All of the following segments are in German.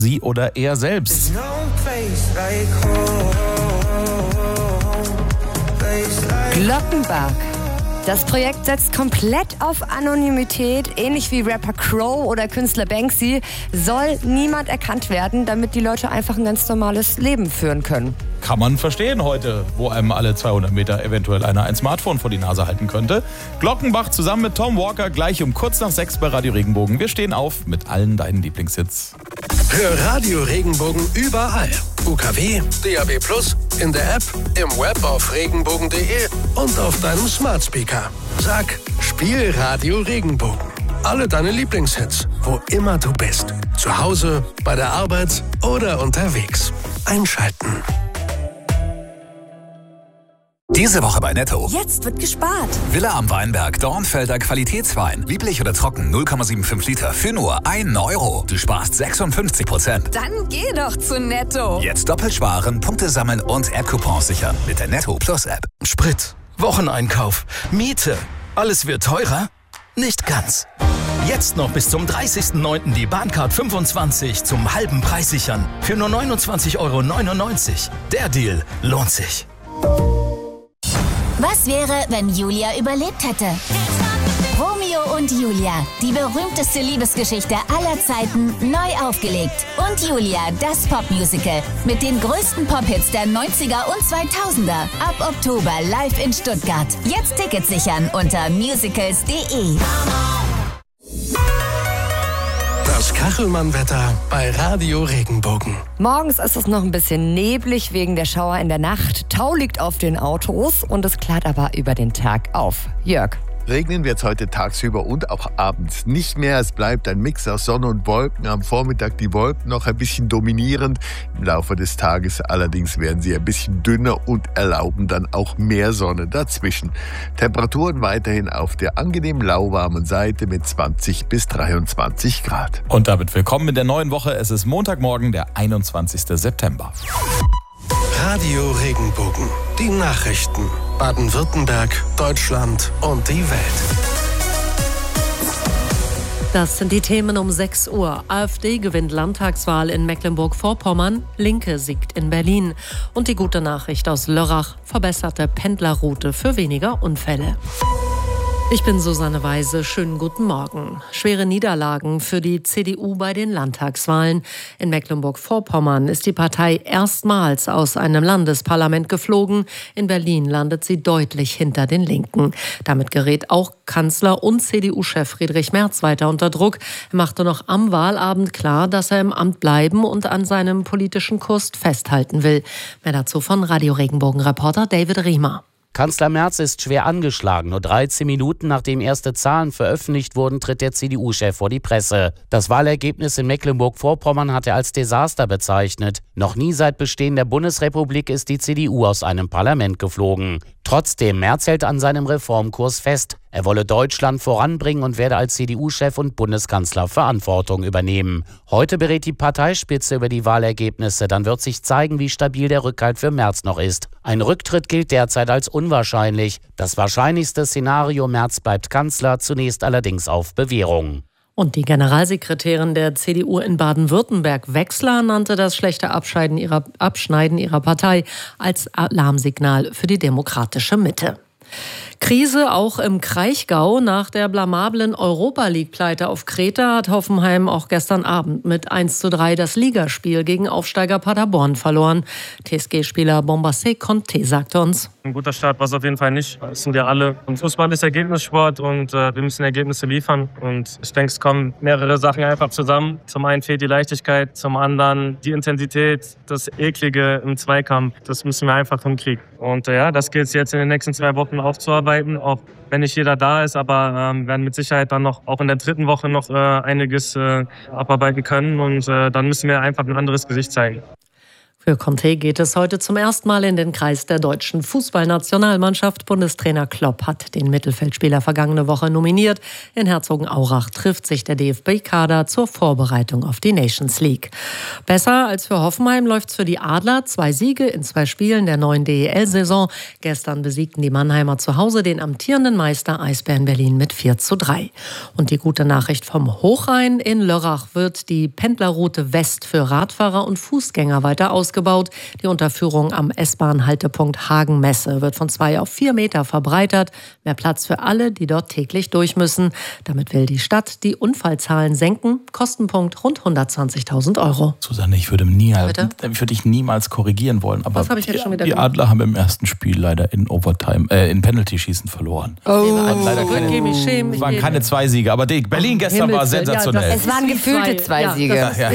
Sie oder er selbst. Glockenbach. Das Projekt setzt komplett auf Anonymität, ähnlich wie Rapper Crow oder Künstler Banksy. Soll niemand erkannt werden, damit die Leute einfach ein ganz normales Leben führen können. Kann man verstehen heute, wo einem alle 200 Meter eventuell einer ein Smartphone vor die Nase halten könnte. Glockenbach zusammen mit Tom Walker gleich um kurz nach 6 bei Radio Regenbogen. Wir stehen auf mit allen deinen Lieblingshits. Hör Radio Regenbogen überall. UKW, DAB+, in der App, im Web auf regenbogen.de und auf deinem Smart Speaker. Sag, spiel Radio Regenbogen. Alle deine Lieblingshits, wo immer du bist. Zu Hause, bei der Arbeit oder unterwegs. Einschalten. Diese Woche bei Netto. Jetzt wird gespart. Villa am Weinberg, Dornfelder Qualitätswein. Lieblich oder trocken, 0,75 Liter für nur 1 Euro. Du sparst 56%. Dann geh doch zu Netto. Jetzt doppelt sparen, Punkte sammeln und App-Coupons sichern mit der Netto Plus App. Sprit, Wocheneinkauf, Miete. Alles wird teurer? Nicht ganz. Jetzt noch bis zum 30.09. die Bahncard 25 zum halben Preis sichern. Für nur 29,99 €. Der Deal lohnt sich. Was wäre, wenn Julia überlebt hätte? Romeo und Julia, die berühmteste Liebesgeschichte aller Zeiten, neu aufgelegt. Und Julia, das Popmusical mit den größten Pop-Hits der 90er und 2000er. Ab Oktober live in Stuttgart. Jetzt Tickets sichern unter musicals.de. Das Kachelmann-Wetter bei Radio Regenbogen. Morgens ist es noch ein bisschen neblig wegen der Schauer in der Nacht. Tau liegt auf den Autos und es klart aber über den Tag auf. Jörg. Regnen wird es heute tagsüber und auch abends nicht mehr. Es bleibt ein Mix aus Sonne und Wolken. Am Vormittag die Wolken noch ein bisschen dominierend. Im Laufe des Tages allerdings werden sie ein bisschen dünner und erlauben dann auch mehr Sonne dazwischen. Temperaturen weiterhin auf der angenehm lauwarmen Seite mit 20 bis 23 Grad. Und damit willkommen in der neuen Woche. Es ist Montagmorgen, der 21. September. Radio Regenbogen. Die Nachrichten. Baden-Württemberg, Deutschland und die Welt. Das sind die Themen um 6 Uhr. AfD gewinnt Landtagswahl in Mecklenburg-Vorpommern. Linke siegt in Berlin. Und die gute Nachricht aus Lörrach. Verbesserte Pendlerroute für weniger Unfälle. Ich bin Susanne Weise. Schönen guten Morgen. Schwere Niederlagen für die CDU bei den Landtagswahlen. In Mecklenburg-Vorpommern ist die Partei erstmals aus einem Landesparlament geflogen. In Berlin landet sie deutlich hinter den Linken. Damit gerät auch Kanzler und CDU-Chef Friedrich Merz weiter unter Druck. Er machte noch am Wahlabend klar, dass er im Amt bleiben und an seinem politischen Kurs festhalten will. Mehr dazu von Radio Regenbogen-Reporter David Riemer. Kanzler Merz ist schwer angeschlagen. Nur 13 Minuten nachdem erste Zahlen veröffentlicht wurden, tritt der CDU-Chef vor die Presse. Das Wahlergebnis in Mecklenburg-Vorpommern hat er als Desaster bezeichnet. Noch nie seit Bestehen der Bundesrepublik ist die CDU aus einem Parlament geflogen. Trotzdem, Merz hält an seinem Reformkurs fest. Er wolle Deutschland voranbringen und werde als CDU-Chef und Bundeskanzler Verantwortung übernehmen. Heute berät die Parteispitze über die Wahlergebnisse. Dann wird sich zeigen, wie stabil der Rückhalt für Merz noch ist. Ein Rücktritt gilt derzeit als unwahrscheinlich. Das wahrscheinlichste Szenario: Merz bleibt Kanzler, zunächst allerdings auf Bewährung. Und die Generalsekretärin der CDU in Baden-Württemberg, Wechsler, nannte das schlechte Abschneiden ihrer Partei als Alarmsignal für die demokratische Mitte. Krise auch im Kraichgau. Nach der blamablen Europa-League-Pleite auf Kreta hat Hoffenheim auch gestern Abend mit 1:3 das Ligaspiel gegen Aufsteiger Paderborn verloren. TSG-Spieler Bombassé Conte sagte uns: Ein guter Start war es auf jeden Fall nicht. Es sind ja alle. Und Fußball ist Ergebnissport und wir müssen Ergebnisse liefern. Und ich denke, es kommen mehrere Sachen einfach zusammen. Zum einen fehlt die Leichtigkeit, zum anderen die Intensität, das Eklige im Zweikampf. Das müssen wir einfach hinkriegen. Und das gilt es jetzt in den nächsten 2 Wochen aufzuarbeiten, auch wenn nicht jeder da ist. Aber werden mit Sicherheit dann noch, auch in der 3. Woche noch einiges abarbeiten können. Und dann müssen wir einfach ein anderes Gesicht zeigen. Für Conte geht es heute zum ersten Mal in den Kreis der deutschen Fußballnationalmannschaft. Bundestrainer Klopp hat den Mittelfeldspieler vergangene Woche nominiert. In Herzogenaurach trifft sich der DFB-Kader zur Vorbereitung auf die Nations League. Besser als für Hoffenheim läuft's für die Adler. 2 Siege in 2 Spielen der neuen DEL-Saison. Gestern besiegten die Mannheimer zu Hause den amtierenden Meister Eisbären Berlin mit 4:3. Und die gute Nachricht vom Hochrhein: In Lörrach wird die Pendlerroute West für Radfahrer und Fußgänger weiter ausgebaut. Die Unterführung am S-Bahn-Haltepunkt Hagen-Messe wird von 2 auf 4 Meter verbreitert. Mehr Platz für alle, die dort täglich durch müssen. Damit will die Stadt die Unfallzahlen senken. Kostenpunkt rund 120.000 €. Susanne, ich würde dich niemals korrigieren wollen. Aber Was habe ich jetzt schon wieder die gemacht? Adler haben im ersten Spiel leider in Penalty-Schießen verloren. Waren waren keine 2 Siege, aber Berlin gestern war sensationell. Es waren gefühlte 2 Siege. Ja.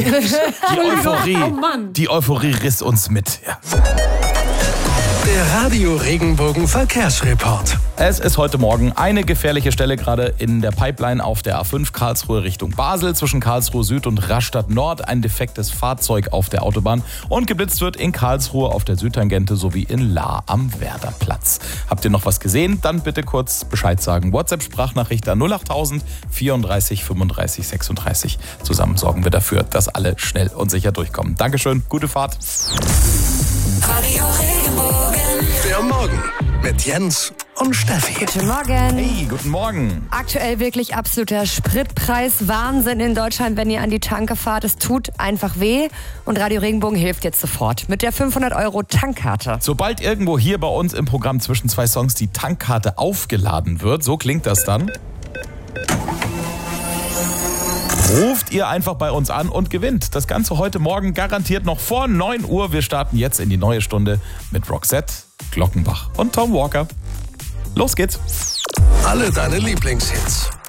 Die Euphorie riss uns mit. Ja. Der Radio Regenbogen Verkehrsreport. Es ist heute Morgen eine gefährliche Stelle gerade in der Pipeline auf der A5 Karlsruhe Richtung Basel zwischen Karlsruhe Süd und Rastatt Nord. Ein defektes Fahrzeug auf der Autobahn und geblitzt wird in Karlsruhe auf der Südtangente sowie in Lahr am Werderplatz. Habt ihr noch was gesehen? Dann bitte kurz Bescheid sagen. WhatsApp-Sprachnachricht an 08000 34 35 36. Zusammen sorgen wir dafür, dass alle schnell und sicher durchkommen. Dankeschön, gute Fahrt. Radio Regenbogen. Der Morgen mit Jens und Steffi. Guten Morgen. Hey, guten Morgen. Aktuell wirklich absoluter Spritpreis-Wahnsinn in Deutschland, wenn ihr an die Tanke fahrt. Es tut einfach weh und Radio Regenbogen hilft jetzt sofort mit der 500 € Tankkarte. Sobald irgendwo hier bei uns im Programm zwischen 2 Songs die Tankkarte aufgeladen wird, so klingt das dann, ruft ihr einfach bei uns an und gewinnt. Das Ganze heute Morgen garantiert noch vor 9 Uhr. Wir starten jetzt in die neue Stunde mit Roxette, Glockenbach und Tom Walker. Los geht's. Alle deine Lieblingshits.